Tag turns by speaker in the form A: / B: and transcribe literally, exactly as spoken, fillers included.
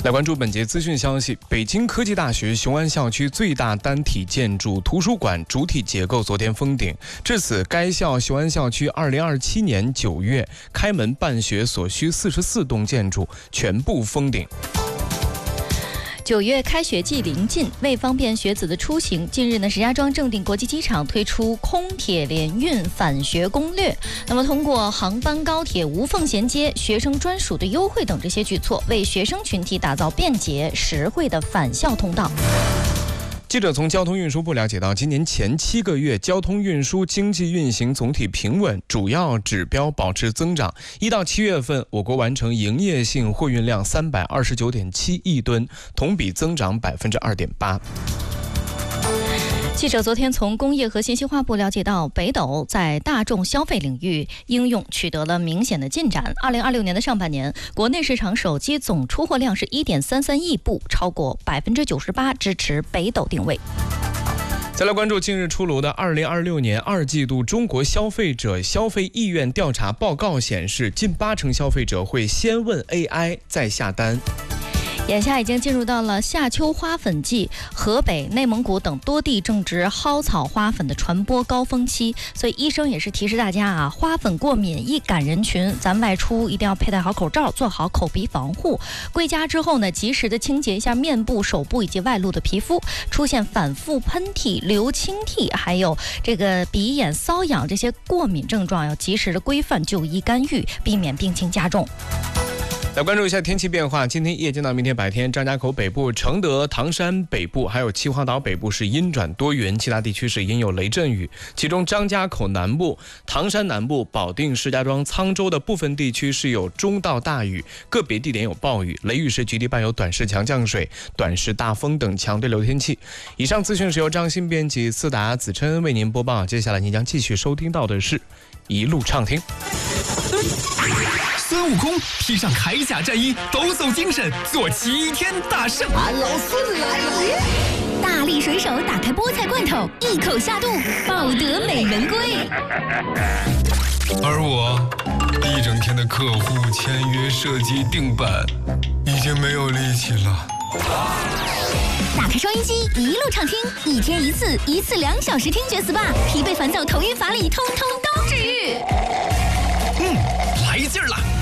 A: 来关注本节资讯消息，北京科技大学雄安校区最大单体建筑图书馆主体结构昨天封顶，至此该校雄安校区二零二七年九月开门办学所需四十四栋建筑全部封顶。
B: 九月开学季临近，为方便学子的出行，近日呢，石家庄正定国际机场推出空铁联运返学攻略。那么，通过航班、高铁无缝衔接、学生专属的优惠等这些举措，为学生群体打造便捷实惠的返校通道。
A: 记者从交通运输部了解到，今年前七个月交通运输经济运行总体平稳，主要指标保持增长。一到七月份，我国完成营业性货运量三百二十九点七亿吨，同比增长百分之二点八。
B: 记者昨天从工业和信息化部了解到，北斗在大众消费领域应用取得了明显的进展。二零二六年的上半年，国内市场手机总出货量是一点三三亿部，超过百分之九十八支持北斗定位。
A: 再来关注近日出炉的二零二六年二季度中国消费者消费意愿调查报告显示，近八成消费者会先问 A I 再下单。
B: 眼下已经进入到了夏秋花粉季，河北、内蒙古等多地正值蒿草花粉的传播高峰期，所以医生也是提示大家啊，花粉过敏易感人群，咱外出一定要佩戴好口罩，做好口鼻防护。归家之后呢，及时的清洁一下面部、手部以及外露的皮肤。出现反复喷嚏、流清涕，还有这个鼻炎、瘙痒这些过敏症状，要及时的规范就医干预，避免病情加重。
A: 来关注一下天气变化，今天夜间到明天白天，张家口北部、承德、唐山北部还有秦皇岛北部是阴转多云，其他地区是阴有雷阵雨。其中张家口南部、唐山南部、保定、石家庄、沧州的部分地区是有中到大雨，个别地点有暴雨，雷雨时局地伴有短时强降水、短时大风等强对流天气。以上资讯是由张鑫编辑，思达、子琛为您播报。接下来您将继续收听到的是一路畅听。
C: 孙悟空披上铠甲战衣，抖擞精神，做齐天大圣。
D: 俺老孙来了！
E: 大力水手打开菠菜罐头，一口下肚，抱得美人归。
C: 而我一整天的客户签约、设计、定版，已经没有力气了。
E: 打开收音机，一路畅听，一天一次，一次两小时听觉 S P A， 疲惫烦躁、头晕乏力，通通都治愈。
C: 嗯，来劲儿了！